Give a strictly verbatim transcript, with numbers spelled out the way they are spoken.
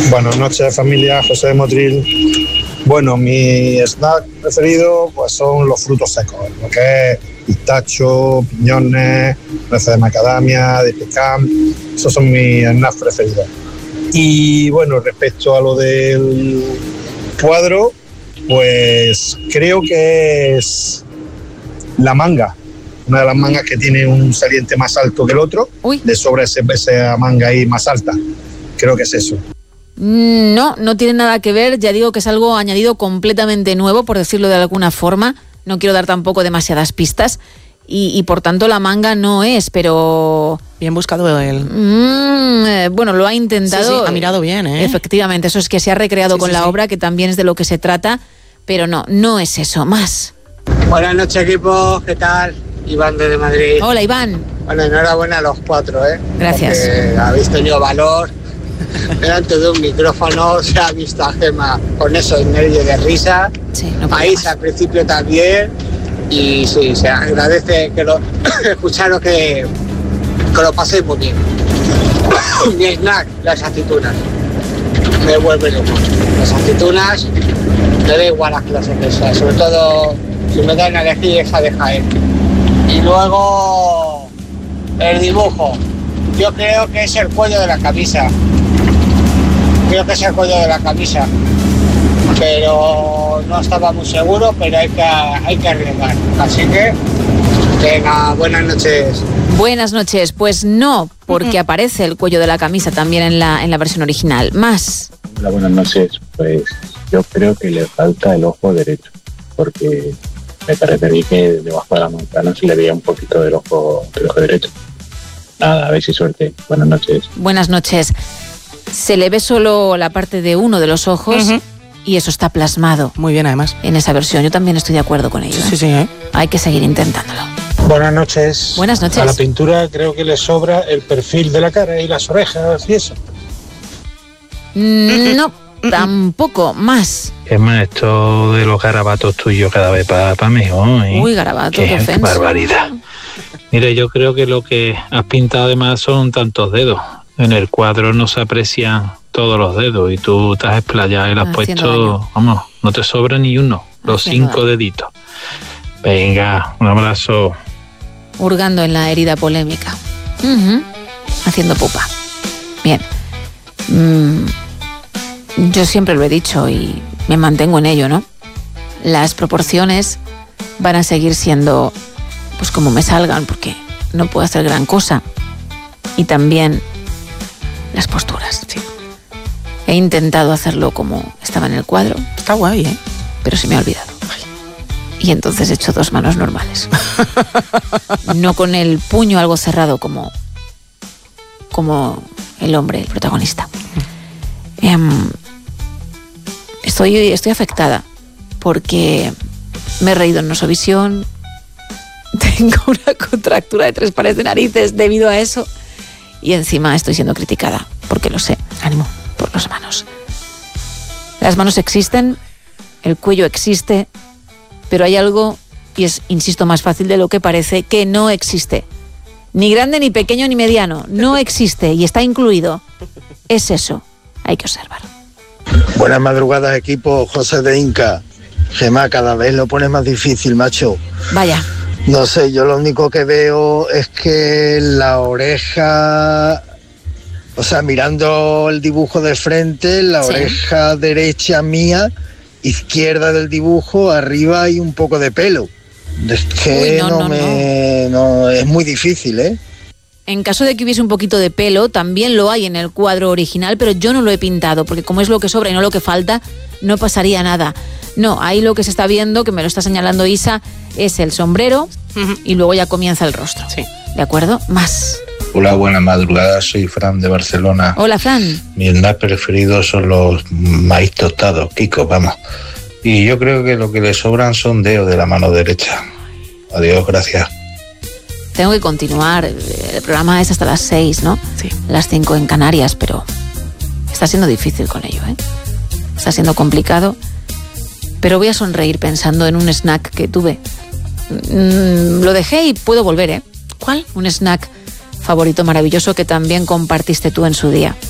Buenas noches, familia. José de Motril. Bueno, mi snack preferido pues son los frutos secos, lo que es pistacho, piñones, nueces de macadamia, de pecan. Esos son mis snacks preferidos. Y bueno, respecto a lo del cuadro, pues creo que es la manga. Una de las mangas que tiene un saliente más alto que el otro. Uy. Le sobra ese, esa manga ahí más alta. Creo que es eso. No, no tiene nada que ver. Ya digo que es algo añadido completamente nuevo, por decirlo de alguna forma. No quiero dar tampoco demasiadas pistas. Y, y por tanto la manga no es, pero... Bien buscado él. Mm, eh, bueno, lo ha intentado. Sí, sí, ha mirado bien, ¿eh? Efectivamente, eso es que se ha recreado sí, con sí, la sí. obra, que también es de lo que se trata. Pero no, no es eso. Más. Buenas noches, equipo. ¿Qué tal? Iván desde Madrid. Hola, Iván. Bueno, enhorabuena a los cuatro, ¿eh? Gracias. Porque habéis tenido valor. Delante de un micrófono se ha visto a Gemma con esos nervios de risa. Sí, no a Isa al principio también. Y sí, se agradece que lo escucharos que, que lo paséis muy bien. Mi snack, las aceitunas. Me vuelven loco. Las aceitunas, me da igual las clases que sea. Sobre todo si me dan a elegir esa de Jaén. Y luego el dibujo. Yo creo que es el cuello de la camisa. Creo que es el cuello de la camisa. Pero no estaba muy seguro, pero hay que, hay que arriesgar. Así que, venga, buenas noches. Buenas noches. Pues no, porque uh-huh. aparece el cuello de la camisa también en la, en la versión original. Más. Hola, buenas noches. Pues yo creo que le falta el ojo derecho, porque me parece que debajo de la manzana se le veía un poquito del ojo, del ojo derecho. Nada, a ver si suerte. Buenas noches. Buenas noches. Se le ve solo la parte de uno de los ojos uh-huh. y eso está plasmado. Muy bien, además. En esa versión. Yo también estoy de acuerdo con ello. Sí, sí, ¿eh? Hay que seguir intentándolo. Buenas noches. Buenas noches. A la pintura creo que le sobra el perfil de la cara y las orejas y eso. No, tampoco. Más. Es más, esto de los garabatos tuyos cada vez para pa mejor, ¿eh? Uy, garabato, qué, qué ofensa. Qué barbaridad. Mira, yo creo que lo que has pintado además son tantos dedos. En el cuadro no se aprecian todos los dedos y tú te has explayado y le has puesto, daño. Vamos, no te sobra ni uno, los Haciendo cinco daño. deditos. Venga, un abrazo. Hurgando en la herida polémica. Uh-huh. Haciendo pupa. Bien. Mm, yo siempre lo he dicho y me mantengo en ello, ¿no? Las proporciones van a seguir siendo pues como me salgan, porque no puedo hacer gran cosa. Y también las posturas. Sí. He intentado hacerlo como estaba en el cuadro. Está guay, ¿eh? Pero se me ha olvidado. Y entonces he hecho dos manos normales. No con el puño algo cerrado como, como el hombre, el protagonista. Eh, estoy, estoy afectada porque me he reído en Nosovisión. Tengo una contractura de tres pares de narices debido a eso. Y encima estoy siendo criticada, porque lo sé. Ánimo. Por las manos. Las manos existen, el cuello existe, pero hay algo, y es, insisto, más fácil de lo que parece, que no existe. Ni grande, ni pequeño, ni mediano. No existe y está incluido. Es eso. Hay que observar. Buenas madrugadas, equipo. José de Inca. Gemma, cada vez lo pones más difícil, macho. Vaya. No sé, yo lo único que veo es que la oreja, o sea, mirando el dibujo de frente, la sí. oreja derecha mía, izquierda del dibujo, arriba hay un poco de pelo. Es que Uy, no, no, no me, no. no, es muy difícil, ¿eh? En caso de que hubiese un poquito de pelo, también lo hay en el cuadro original, pero yo no lo he pintado, porque como es lo que sobra y no lo que falta, no pasaría nada. No, ahí lo que se está viendo, que me lo está señalando Isa, es el sombrero uh-huh. y luego ya comienza el rostro. Sí. ¿De acuerdo? Más. Hola, buenas madrugadas, soy Fran de Barcelona. Hola, Fran. Mi snack preferido son los maíz tostados, Kiko, vamos. Y yo creo que lo que le sobran son dedos de la mano derecha. Adiós, gracias. Tengo que continuar, el programa es hasta las seis, ¿no? Sí. Las cinco en Canarias, pero está siendo difícil con ello, ¿eh? Está siendo complicado, pero voy a sonreír pensando en un snack que tuve. Mm, lo dejé y puedo volver, ¿eh? ¿Cuál? Un snack favorito maravilloso que también compartiste tú en su día.